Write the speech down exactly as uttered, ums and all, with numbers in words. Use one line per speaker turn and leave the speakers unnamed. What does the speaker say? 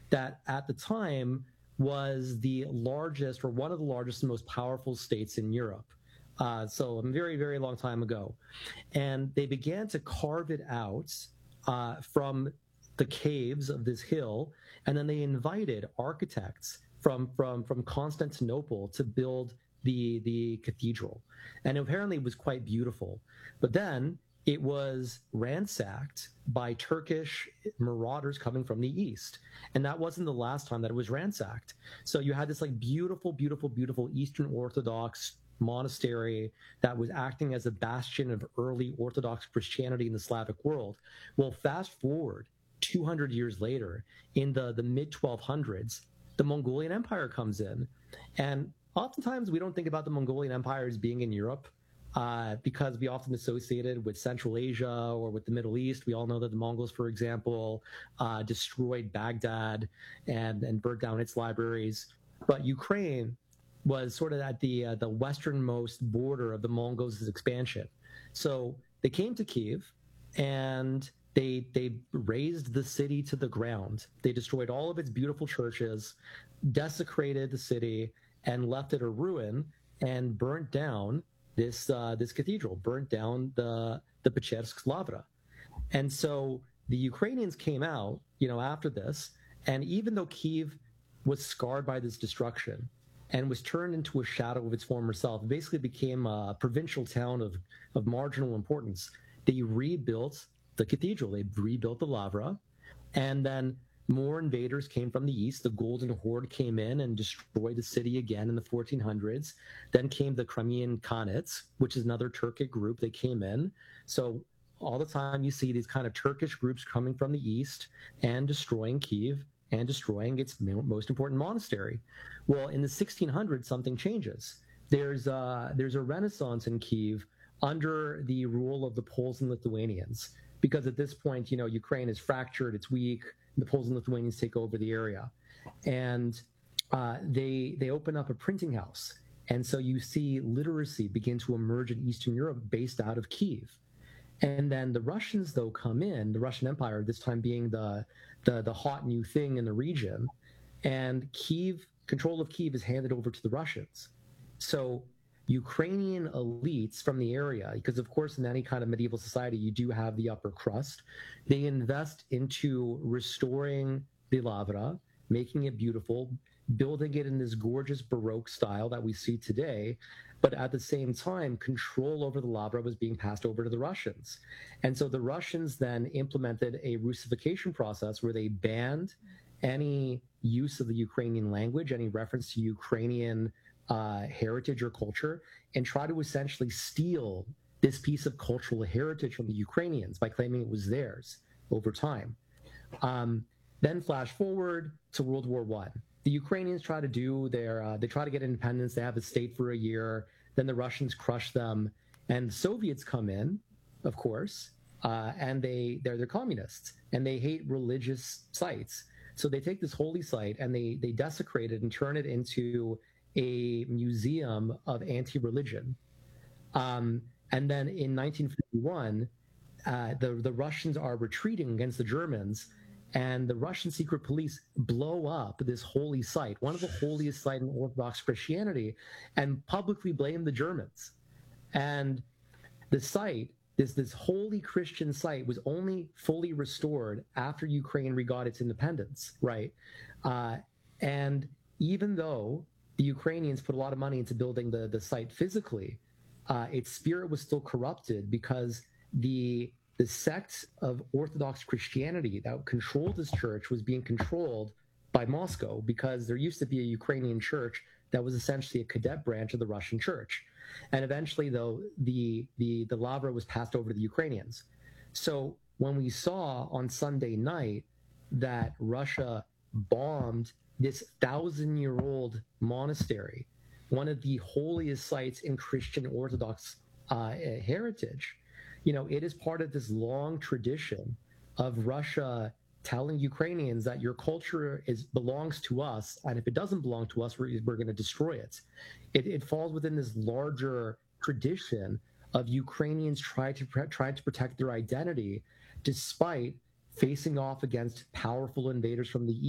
that at the time was the largest or one of the largest and most powerful states in Europe. Uh, so a very, very long time ago. And they began to carve it out uh, from the caves of this hill. And then they invited architects from, from, from Constantinople to build the, the cathedral. And apparently it was quite beautiful. But then it was ransacked by Turkish marauders coming from the east. And that wasn't the last time that it was ransacked. So you had this like beautiful, beautiful, beautiful Eastern Orthodox monastery that was acting as a bastion of early Orthodox Christianity in the Slavic world. Well, fast forward two hundred years later, in the, the mid twelve hundreds, the Mongolian Empire comes in. And oftentimes we don't think about the Mongolian Empire as being in Europe. Uh, because we often associate it with Central Asia or with the Middle East. We all know that the Mongols, for example, uh, destroyed Baghdad and, and burnt down its libraries. But Ukraine was sort of at the uh, the westernmost border of the Mongols' expansion. So they came to Kiev and they they razed the city to the ground. They destroyed all of its beautiful churches, desecrated the city, and left it a ruin and burnt down this uh, this cathedral, burnt down the the Pechersk Lavra. And so the Ukrainians came out, you know, after this, and even though Kiev was scarred by this destruction and was turned into a shadow of its former self, it basically became a provincial town of, of marginal importance. They rebuilt the cathedral, they rebuilt the Lavra, and then more invaders came from the east. The Golden Horde came in and destroyed the city again in the fourteen hundreds. Then came the Crimean Khanates, which is another Turkic group. They came in. So all the time you see these kind of Turkish groups coming from the east and destroying Kiev and destroying its most important monastery. Well, in the sixteen hundreds, something changes. There's a, there's a renaissance in Kiev under the rule of the Poles and Lithuanians. Because at this point, you know, Ukraine is fractured, it's weak. The Poles and Lithuanians take over the area, and uh, they they open up a printing house, and so you see literacy begin to emerge in Eastern Europe based out of Kiev. And then the Russians, though, come in, the Russian Empire, this time being the the, the hot new thing in the region, and Kiev, control of Kiev is handed over to the Russians. So Ukrainian elites from the area, because of course in any kind of medieval society you do have the upper crust, they invest into restoring the Lavra, making it beautiful, building it in this gorgeous Baroque style that we see today. But at the same time, control over the Lavra was being passed over to the Russians. And so the Russians then implemented a Russification process where they banned any use of the Ukrainian language, any reference to Ukrainian Uh, heritage or culture, and try to essentially steal this piece of cultural heritage from the Ukrainians by claiming it was theirs over time. Um, then flash forward to World War One. The Ukrainians try to do their, uh, they try to get independence. They have a state for a year. Then the Russians crush them, and the Soviets come in, of course, uh, and they they're they're communists and they hate religious sites. So they take this holy site and they they desecrate it and turn it into a museum of anti-religion. Um, and then in nineteen fifty-one, uh, the, the Russians are retreating against the Germans, and the Russian secret police blow up this holy site, one of the holiest sites in Orthodox Christianity, and publicly blame the Germans. And the site, this, this holy Christian site, was only fully restored after Ukraine regot its independence, right? Uh, and even though the Ukrainians put a lot of money into building the, the site physically, uh, its spirit was still corrupted because the the sect of Orthodox Christianity that controlled this church was being controlled by Moscow, because there used to be a Ukrainian church that was essentially a cadet branch of the Russian church. And eventually, though, the the, the Lavra was passed over to the Ukrainians. So when we saw on Sunday night that Russia bombed this thousand-year-old monastery, one of the holiest sites in Christian Orthodox uh, heritage, you know, it is part of this long tradition of Russia telling Ukrainians that your culture is belongs to us, and if it doesn't belong to us, we're, we're going to destroy it. it. It falls within this larger tradition of Ukrainians trying to trying to protect their identity, despite facing off against powerful invaders from the